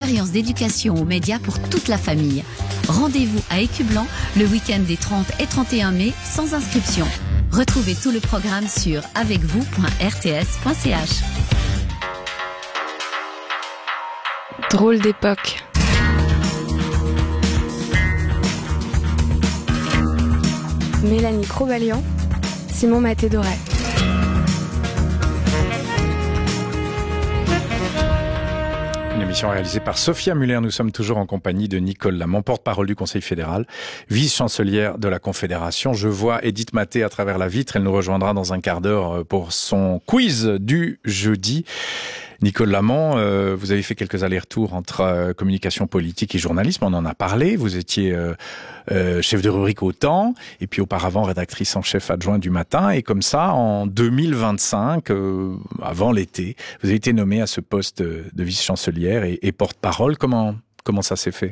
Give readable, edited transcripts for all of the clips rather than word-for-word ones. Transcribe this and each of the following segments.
expérience d'éducation aux médias pour toute la famille. Rendez-vous à Écublanc le week-end des 30 et 31 mai sans inscription. Retrouvez tout le programme sur avecvous.rts.ch. Drôle d'époque. Mélanie Crobalian, Simon Maté-Doré. Une émission réalisée par Sophia Muller. Nous sommes toujours en compagnie de Nicole Lamont, porte-parole du Conseil fédéral, vice-chancelière de la Confédération. Je vois Edith Maté à travers la vitre. Elle nous rejoindra dans un quart d'heure pour son quiz du jeudi. Nicole Lamont, vous avez fait quelques allers-retours entre communication politique et journalisme, on en a parlé. Vous étiez chef de rubrique au Temps, et puis auparavant rédactrice en chef adjointe du Matin. Et comme ça, en 2025, avant l'été, vous avez été nommée à ce poste de vice-chancelière et porte-parole. Comment ça s'est fait ?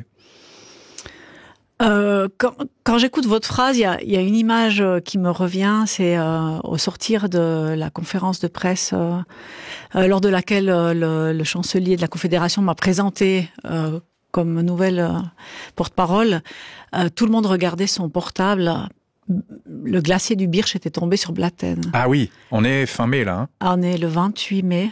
Quand j'écoute votre phrase, il y a une image qui me revient, c'est au sortir de la conférence de presse lors de laquelle le chancelier de la Confédération m'a présenté comme nouvelle porte-parole. Tout le monde regardait son portable. Le glacier du Birch était tombé sur Blatten. Ah oui, on est fin mai là. On est le 28 mai,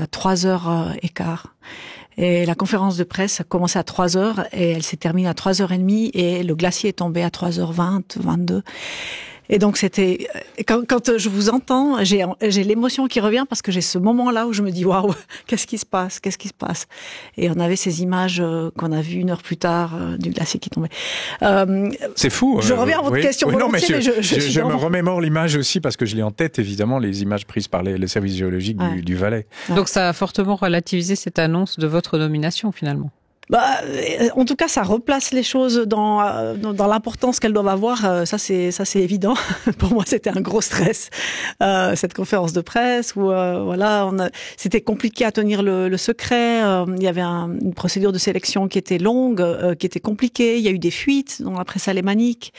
3h15. Et la conférence de presse a commencé à 3h et elle s'est terminée à 3h30 et le glacier est tombé à 3h20, 22. Et donc c'était quand je vous entends, j'ai l'émotion qui revient parce que j'ai ce moment-là où je me dis waouh, qu'est-ce qui se passe ? Et on avait ces images qu'on a vues une heure plus tard du glacier qui tombait. C'est fou. Je reviens à votre question volontiers, mais je me remémore l'image aussi parce que je l'ai en tête évidemment les images prises par les services géologiques du Valais. Donc ça a fortement relativisé cette annonce de votre nomination finalement. En tout cas, ça replace les choses dans l'importance qu'elles doivent avoir. Ça c'est évident. Pour moi, c'était un gros stress cette conférence de presse où c'était compliqué à tenir le secret. Il y avait une procédure de sélection qui était longue, qui était compliquée. Il y a eu des fuites dans la presse alémanique.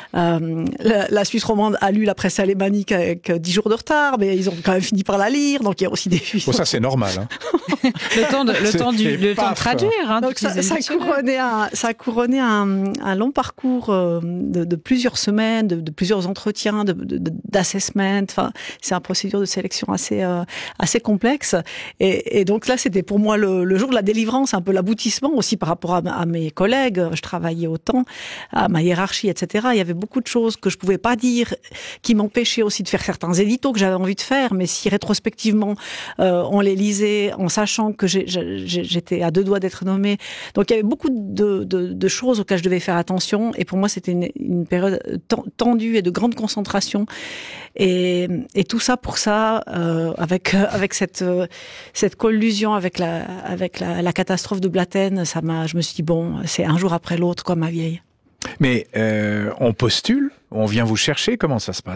La Suisse romande a lu la presse alémanique avec 10 jours de retard, mais ils ont quand même fini par la lire. Donc il y a aussi des fuites. Bon, ça c'est normal. Hein. le temps de traduire. Hein, donc ça a couronné un long parcours de plusieurs semaines, de plusieurs entretiens, d'assessment. Enfin, c'est une procédure de sélection assez complexe. Et donc là, c'était pour moi le jour de la délivrance, un peu l'aboutissement aussi par rapport à mes collègues. Je travaillais au Temps, à ma hiérarchie, etc. Il y avait beaucoup de choses que je pouvais pas dire, qui m'empêchaient aussi de faire certains éditos que j'avais envie de faire. Mais si rétrospectivement, on les lisait en sachant que j'étais à 2 doigts d'être nommée. Donc il y avait beaucoup de choses auxquelles je devais faire attention. Et pour moi, c'était une période tendue et de grande concentration. Et tout ça pour ça, avec cette collusion avec la catastrophe de Blatten, je me suis dit bon, c'est un jour après l'autre, quoi, ma vieille. Mais on postule, on vient vous chercher, comment ça se passe ?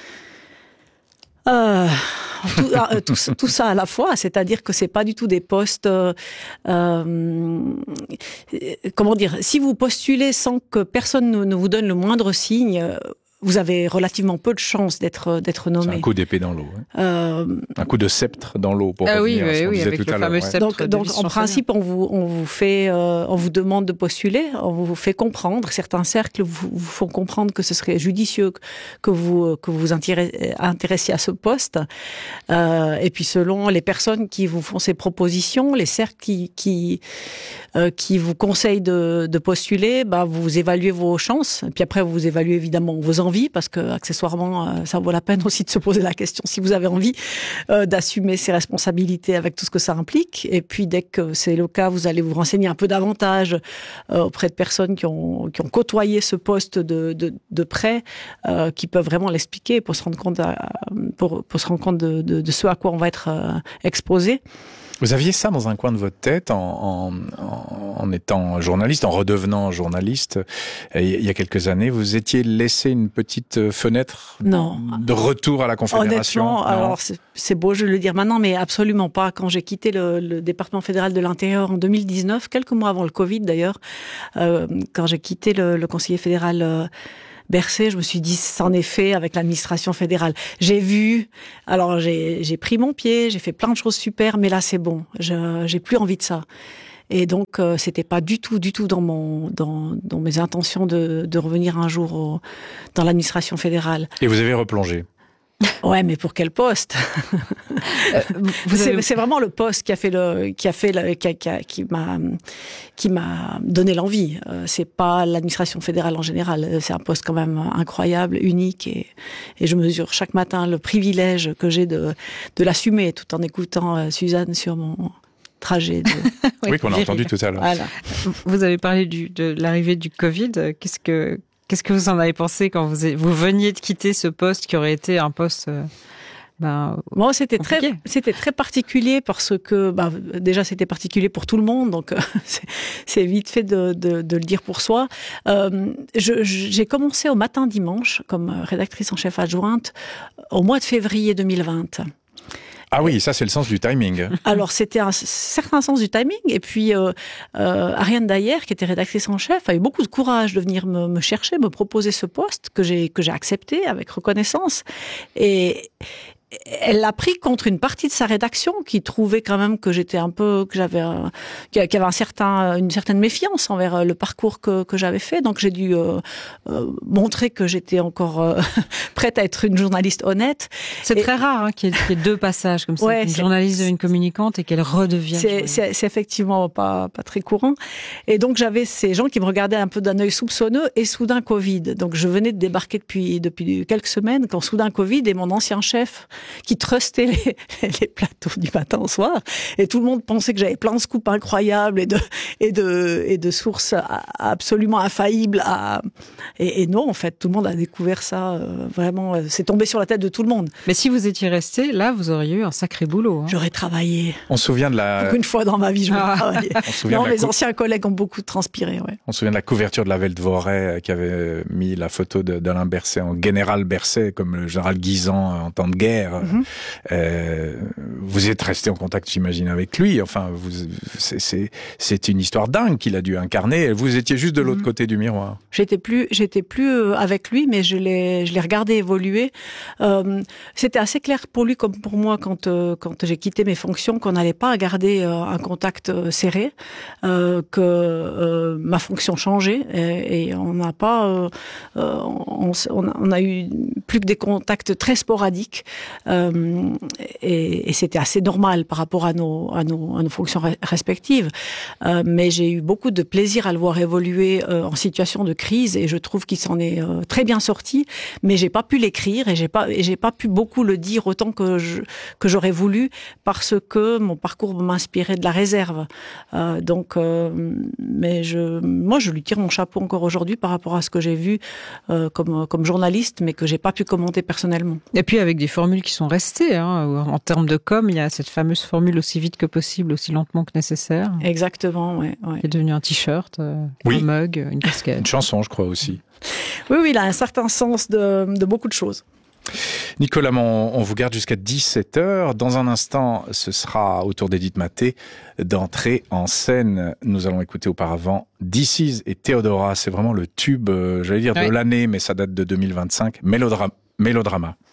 Tout ça à la fois, c'est-à-dire que c'est pas du tout des postes. Comment dire ? Si vous postulez sans que personne ne vous donne le moindre signe, vous avez relativement peu de chances d'être nommé. C'est un coup d'épée dans l'eau. Hein. Un coup de sceptre dans l'eau pour revenir à ce qu'on disait tout à l'heure. Ouais. Donc en principe, on vous demande de postuler, on vous fait comprendre. Certains cercles vous font comprendre que ce serait judicieux que vous intéressiez à ce poste. Et puis selon les personnes qui vous font ces propositions, les cercles qui vous conseillent de postuler, vous évaluez vos chances. Et puis après, vous évaluez évidemment vos envies, parce que accessoirement, ça vaut la peine aussi de se poser la question si vous avez envie d'assumer ces responsabilités avec tout ce que ça implique. Et puis dès que c'est le cas, vous allez vous renseigner un peu davantage auprès de personnes qui ont côtoyé ce poste de près, qui peuvent vraiment l'expliquer pour se rendre compte de ce à quoi on va être exposé. Vous aviez ça dans un coin de votre tête en étant journaliste, en redevenant journaliste il y a quelques années. Vous étiez laissé une petite fenêtre de retour à la Confédération. Honnêtement, alors c'est beau je le dire maintenant, mais absolument pas. Quand j'ai quitté le département fédéral de l'Intérieur en 2019, quelques mois avant le Covid d'ailleurs, quand j'ai quitté le conseiller fédéral Bercé, je me suis dit, c'en est fait avec l'administration fédérale. J'ai pris mon pied, j'ai fait plein de choses super, mais là c'est bon, j'ai plus envie de ça. Et donc, c'était pas du tout dans mes intentions de revenir un jour dans l'administration fédérale. Et vous avez replongé? Ouais, mais pour quel poste? C'est vraiment le poste qui m'a donné l'envie. C'est pas l'administration fédérale en général. C'est un poste quand même incroyable, unique, et je mesure chaque matin le privilège que j'ai de l'assumer, tout en écoutant Suzanne sur mon trajet. Oui, qu'on a entendu tout à l'heure. Voilà. Vous avez parlé de l'arrivée du Covid. Qu'est-ce que vous en avez pensé quand vous veniez de quitter ce poste qui aurait été un poste Bon, c'était très particulier parce que déjà c'était particulier pour tout le monde, donc c'est vite fait de le dire pour soi. J'ai commencé au matin dimanche comme rédactrice en chef adjointe au mois de février 2020. Ah oui, ça c'est le sens du timing. Alors c'était un certain sens du timing, et puis Ariane Dayer, qui était rédactrice en chef, a eu beaucoup de courage de venir me chercher, me proposer ce poste que j'ai accepté avec reconnaissance, et elle l'a pris contre une partie de sa rédaction qui trouvait quand même que j'étais qu'il y avait une certaine méfiance envers le parcours que j'avais fait. Donc j'ai dû montrer que j'étais encore prête à être une journaliste honnête. C'est très rare qu'il y ait deux passages comme ça, ouais, une journaliste devient une communicante et qu'elle redevienne. C'est effectivement pas très courant. Et donc j'avais ces gens qui me regardaient un peu d'un œil soupçonneux, et soudain Covid. Donc je venais de débarquer depuis quelques semaines, quand soudain Covid, et mon ancien chef qui trustait les plateaux du matin au soir, et tout le monde pensait que j'avais plein de scoops incroyables et de sources absolument infaillibles. Et non, en fait, tout le monde a découvert ça. Vraiment, c'est tombé sur la tête de tout le monde. Mais si vous étiez resté, là, vous auriez eu un sacré boulot. J'aurais travaillé. On se souvient de la... Une fois dans ma vie, j'aurais travaillé. Mes anciens collègues ont beaucoup transpiré. Ouais. On se souvient de la couverture de la Weltwoche qui avait mis la photo d'Alain Berset en général Berset, comme le général Guisan en temps de guerre. Vous êtes resté en contact, j'imagine, avec lui. Enfin, c'est une histoire dingue qu'il a dû incarner. Vous étiez juste de l'autre côté du miroir. J'étais plus avec lui, mais je l'ai regardé évoluer. C'était assez clair pour lui comme pour moi quand j'ai quitté mes fonctions qu'on n'allait pas garder un contact serré, que ma fonction changeait, et on n'a pas, on a eu plus que des contacts très sporadiques. Et c'était assez normal par rapport à nos fonctions respectives. Mais j'ai eu beaucoup de plaisir à le voir évoluer en situation de crise, et je trouve qu'il s'en est très bien sorti. Mais j'ai pas pu l'écrire, et j'ai pas pu beaucoup le dire autant que j'aurais voulu, parce que mon parcours m'inspirait de la réserve. Mais moi je lui tire mon chapeau encore aujourd'hui par rapport à ce que j'ai vu comme journaliste, mais que j'ai pas pu commenter personnellement. Et puis avec des formules qui sont restées, en termes de com, il y a cette fameuse formule aussi vite que possible, aussi lentement que nécessaire. Exactement, ouais. Qui est devenu un t-shirt, un mug, une casquette. Une chanson, je crois aussi. Oui, il a un certain sens de beaucoup de choses. Nicolas, on vous garde jusqu'à 17h. Dans un instant, ce sera au tour d'Edith Maté d'entrer en scène. Nous allons écouter auparavant This Is et Théodora. C'est vraiment le tube, de l'année, mais ça date de 2025. Mélodrama.